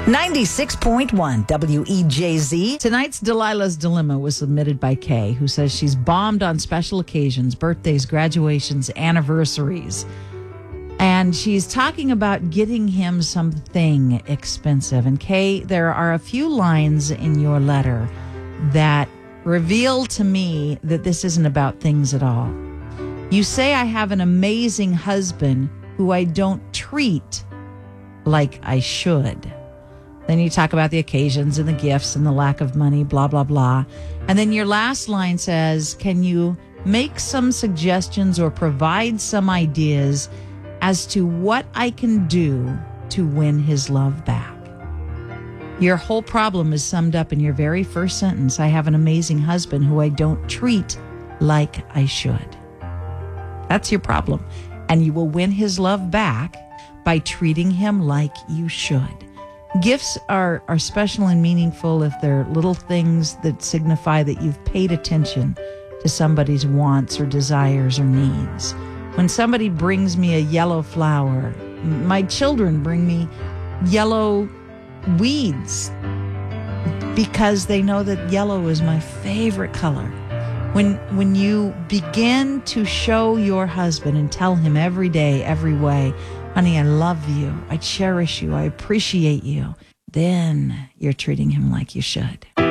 96.1 WEJZ. Tonight's Delilah's Dilemma was submitted by Kay, who says she's bombed on special occasions, birthdays, graduations, anniversaries. And she's talking about getting him something expensive. And Kay, there are a few lines in your letter that reveal to me that this isn't about things at all. You say, I have an amazing husband who I don't treat like I should. Then you talk about the occasions and the gifts and the lack of money, blah, blah, blah. And then your last line says, can you make some suggestions or provide some ideas as to what I can do to win his love back? Your whole problem is summed up in your very first sentence. I have an amazing husband who I don't treat like I should. That's your problem. And you will win his love back by treating him like you should. Gifts are special and meaningful if they're little things that signify that you've paid attention to somebody's wants or desires or needs. When somebody brings me a yellow flower, my children bring me yellow weeds because they know that yellow is my favorite color. When you begin to show your husband and tell him every day, every way, honey, I love you, I cherish you, I appreciate you, then you're treating him like you should.